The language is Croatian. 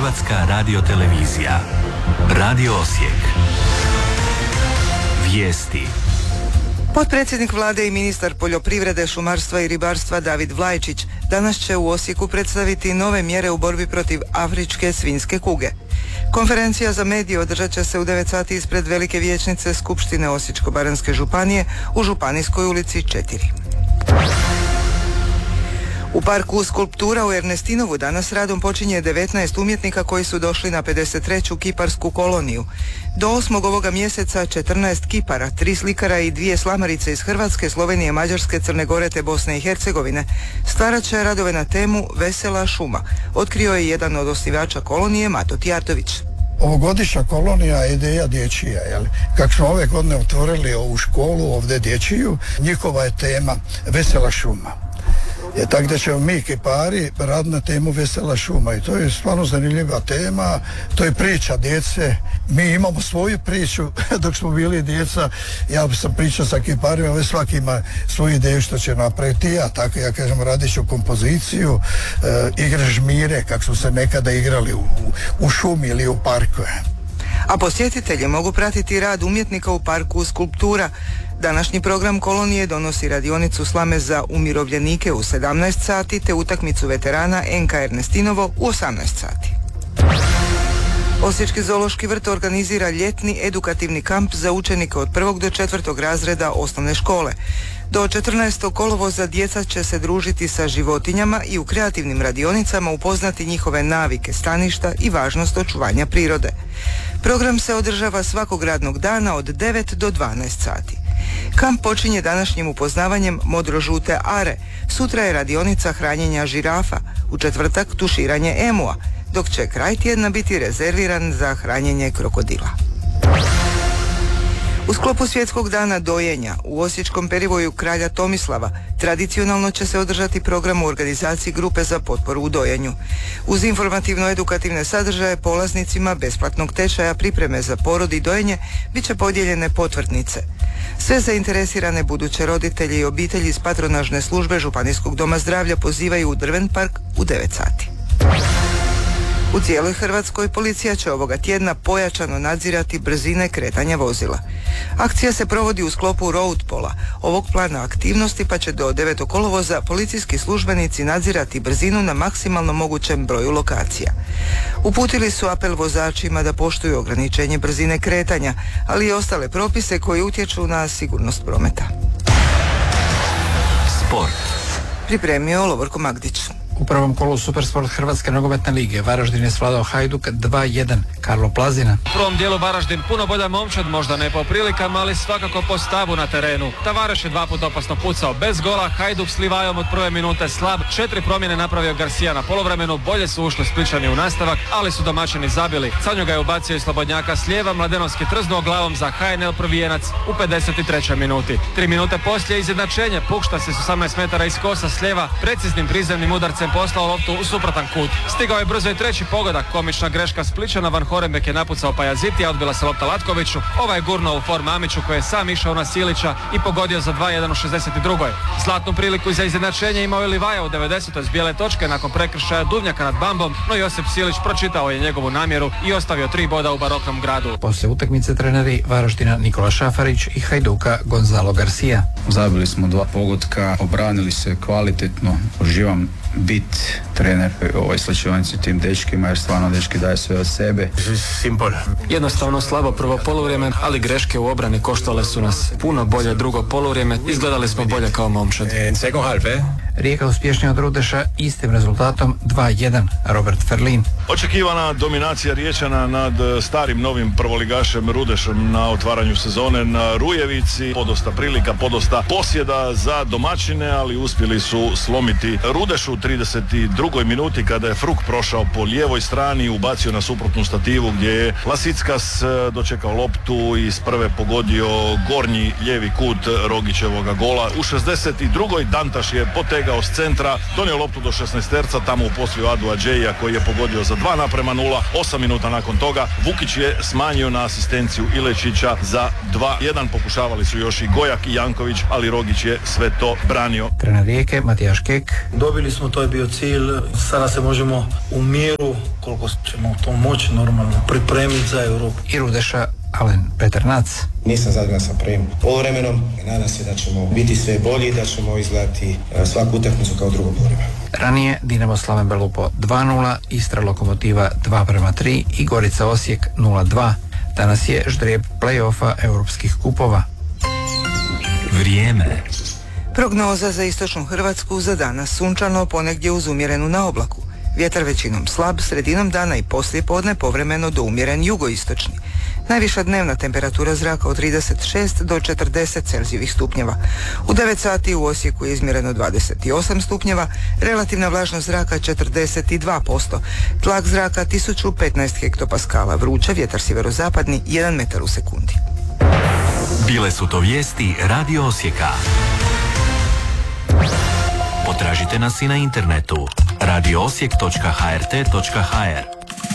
Hrvatska radiotelevizija. Radio Osijek. Vijesti. Potpredsjednik vlade i ministar poljoprivrede, šumarstva i ribarstva David Vlajčić danas će u Osijeku predstaviti nove mjere u borbi protiv afričke svinjske kuge. Konferencija za medije održat će se u 9 sati ispred velike vijećnice Skupštine Osječko-baranjske županije u Županijskoj ulici 4. U parku Skulptura u Ernestinovu danas radom počinje 19 umjetnika koji su došli na 53. kiparsku koloniju. Do 8. ovoga mjeseca 14 kipara, 3 slikara i 2 slamarice iz Hrvatske, Slovenije, Mađarske, Crne Gore te Bosne i Hercegovine stvarat će radove na temu Vesela šuma, otkrio je jedan od osnivača kolonije, Mato Tjartović. Ovogodišnja kolonija je ideja dječija, jel? Kako smo ove godine otvorili ovu školu ovdje dječiju, njihova je tema Vesela šuma. Tako da ćemo mi kipari raditi na temu Vesela šuma i to je stvarno zanimljiva tema, to je priča djece. Mi imamo svoju priču dok smo bili djeca, ja sam pričao sa kiparima, ove svaki ima svoju ideju što će napraviti, ja tako ja kažem radit ću kompoziciju, igre žmire kako su se nekada igrali u šumi ili u parku. A posjetitelji mogu pratiti rad umjetnika u parku Skulptura. Današnji program kolonije donosi radionicu slame za umirovljenike u 17 sati te utakmicu veterana NK Ernestinovo u 18 sati. Osječki zoološki vrt organizira ljetni edukativni kamp za učenike od 1. do 4. razreda osnovne škole. Do 14. kolovoza djeca će se družiti sa životinjama i u kreativnim radionicama upoznati njihove navike, staništa i važnost očuvanja prirode. Program se održava svakog radnog dana od 9 do 12 sati. Kamp počinje današnjim upoznavanjem modro-žute are, sutra je radionica hranjenja žirafa, u četvrtak tuširanje emua, dok će kraj tjedna biti rezerviran za hranjenje krokodila. U sklopu Svjetskog dana dojenja u Osječkom perivoju Kralja Tomislava tradicionalno će se održati program u organizaciji grupe za potporu u dojenju. Uz informativno-edukativne sadržaje polaznicima besplatnog tečaja pripreme za porod i dojenje bit će podijeljene potvrdnice. Sve zainteresirane buduće roditelji i obitelji iz patronažne službe Županijskog doma zdravlja pozivaju u Drven park u 9 sati. U cijeloj Hrvatskoj policija će ovoga tjedna pojačano nadzirati brzine kretanja vozila. Akcija se provodi u sklopu Roadpola. Ovog plana aktivnosti pa će do 9. kolovoza policijski službenici nadzirati brzinu na maksimalno mogućem broju lokacija. Uputili su apel vozačima da poštuju ograničenje brzine kretanja, ali i ostale propise koji utječu na sigurnost prometa. Sport. Pripremio Lovorko Magdić. U prvom kolu Supersport Hrvatske nogometne lige Varaždin je svladao Hajduk 2-1. Karlo Plazina. U prvom dijelu Varaždin puno bolja momčad, možda ne po prilikama, ali svakako po stavu na terenu. Tavares je 2 puta opasno pucao bez gola, Hajduk s Livajom od prve minute slab, 4 promjene napravio Garcia na poluvremenu, bolje su ušli Spličani u nastavak, ali su domaćini zabili. Canju ga je ubacio i Slobodnjaka s lijeva, Mladenovski trznuo glavom za HNL prvijenac u 53. minuti. 3 minute poslije izjednačenje, Pukšta se s 18 metara iz kosa s lijeva, preciznim prizemnim udarcem poslao loptu u suprotan kut. Stigao je brzo i treći pogodak, komična greška Spličana, Van Horenbeck je napucao Pajaziti, a odbila se lopta Latkoviću. Ovaj je gurnuo u for Mamiću koji je sam išao na Silića i pogodio za 2-1 u 62. Zlatnu priliku za izjednačenje imao je Livaja u 90. s bijele točke nakon prekršaja Duvnjaka nad Bambom, no Josip Silić pročitao je njegovu namjeru i ostavio 3 boda u baroknom gradu. Poslije utakmice treneri Varaždina Nikola Šafarić i Hajduka Gonzalo Garcia. Zabili smo 2 pogotka, obranili se kvalitetno, uživam bit trener u ovoj slačionici tim dečkima jer stvarno dečki daje sve od sebe. Jednostavno slabo prvo poluvrijeme, ali greške u obrani koštale su nas. Puno bolje drugo poluvrijeme, izgledali smo bolje kao momčad. Rijeka uspješnija od Rudeša istim rezultatom 2-1. Robert Ferlin. Očekivana dominacija Riječana nad starim novim prvoligašem Rudešem na otvaranju sezone na Rujevici. Podosta prilika, podosta posjeda za domaćine, ali uspjeli su slomiti Rudeš u 32. minuti kada je Fruk prošao po lijevoj strani i ubacio na suprotnu stativu gdje je Lasickas dočekao loptu i s prve pogodio gornji lijevi kut Rogićevoga gola. U 62. Dantaš je potegao s centra, donio loptu do 16-terca, tamo uposlio Adu Adžeja koji je pogodio za 2:0. 8 minuta nakon toga Vukić je smanjio na asistenciju Ilečića za 2:1. Pokušavali su još i Gojak i Janković, ali Rogić je sve to branio. Trener Rijeke Matijaš Kek. Dobili smo, to je bio cilj, sada se možemo u miru koliko ćemo to moći normalno pripremiti za Europu. I Rudeša Alen Petar Nac. Nisam zadovoljan sa prvim poluvremenom. Nadam se da ćemo biti sve bolji i da ćemo izgledati svaku utakmicu kao drugo poluvreme. Ranije Dinamo Slaven Belupo 2-0, Istra Lokomotiva 2-3 i Gorica Osijek 0-2. Danas je ždrijeb play-offa europskih kupova. Vrijeme. Prognoza za istočnu Hrvatsku za danas sunčano, ponegdje uz umjerenu na oblaku. Vjetar većinom slab, sredinom dana i poslije podne povremeno do umjeren jugoistočni. Najviša dnevna temperatura zraka od 36 do 40 Celzijevih stupnjeva. U 9 sati u Osijeku je izmjereno 28 stupnjeva, relativna vlažnost zraka 42%, tlak zraka 1015 hektopaskala, vruća, vjetar sjeverozapadni 1 metar u sekundi. Bile su to vijesti Radio Osijeka. Potražite nas i na internetu radioosijek.hrt.hr.